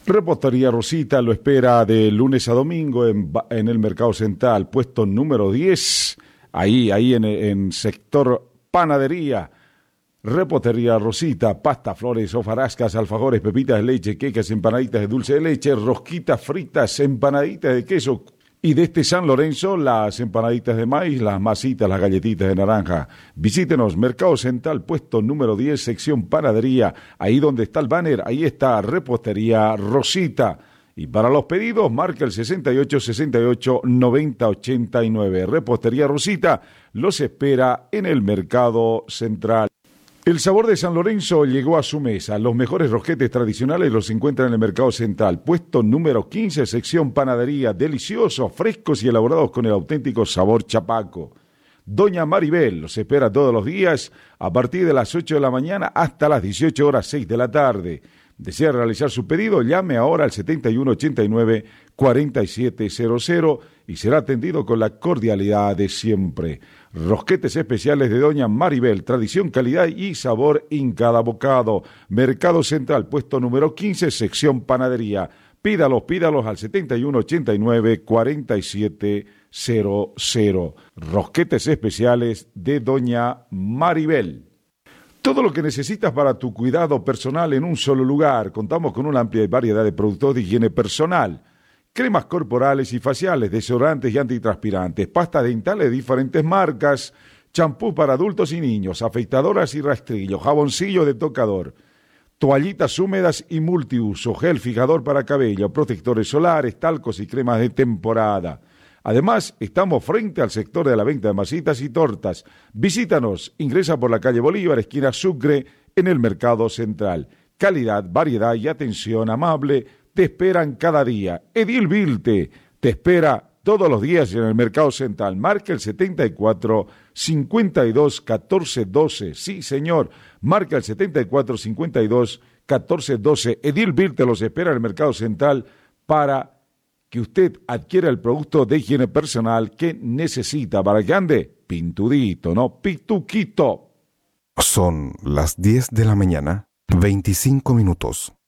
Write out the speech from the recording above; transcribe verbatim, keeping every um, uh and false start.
Repostería Rosita lo espera de lunes a domingo en, en el Mercado Central, puesto número diez, ahí, ahí en, en sector panadería. Repostería Rosita, pasta, flores, hojarascas, alfajores, pepitas de leche, queques, empanaditas de dulce de leche, rosquitas fritas, empanaditas de queso. Y de este San Lorenzo, las empanaditas de maíz, las masitas, las galletitas de naranja. Visítenos, Mercado Central, puesto número diez, sección panadería. Ahí donde está el banner, ahí está Repostería Rosita. Y para los pedidos, marca el sesenta y ocho, sesenta y ocho, noventa, ochenta y nueve. Repostería Rosita los espera en el Mercado Central. El sabor de San Lorenzo llegó a su mesa. Los mejores rosquetes tradicionales los encuentran en el Mercado Central. Puesto número quince, sección panadería. Deliciosos, frescos y elaborados con el auténtico sabor chapaco. Doña Maribel los espera todos los días a partir de las ocho de la mañana hasta las dieciocho horas seis de la tarde. ¿Desea realizar su pedido? Llame ahora al setenta y uno ochenta y nueve, cuarenta y siete cero cero y será atendido con la cordialidad de siempre. Rosquetes especiales de Doña Maribel, tradición, calidad y sabor en cada bocado. Mercado Central, puesto número quince, sección panadería. Pídalos, pídalos al setenta y uno ochenta y nueve, cuarenta y siete cero cero. Rosquetes especiales de Doña Maribel. Todo lo que necesitas para tu cuidado personal en un solo lugar. Contamos con una amplia variedad de productos de higiene personal. Cremas corporales y faciales, desodorantes y antitranspirantes, pastas dentales de diferentes marcas, champú para adultos y niños, afeitadoras y rastrillos, jaboncillo de tocador, toallitas húmedas y multiuso, gel fijador para cabello, protectores solares, talcos y cremas de temporada. Además, estamos frente al sector de la venta de masitas y tortas. Visítanos, ingresa por la calle Bolívar, esquina Sucre, en el Mercado Central. Calidad, variedad y atención amable te esperan cada día. Edil Vilte te espera todos los días en el Mercado Central. Marca el setenta y cuatro, cincuenta y dos, catorce, doce. Sí, señor, marca el setenta y cuatro, cincuenta y dos, catorce, doce. Edil Vilte los espera en el Mercado Central para que usted adquiera el producto de higiene personal que necesita para que ande pintudito, ¿no? Pituquito. Son las diez de la mañana, veinticinco minutos.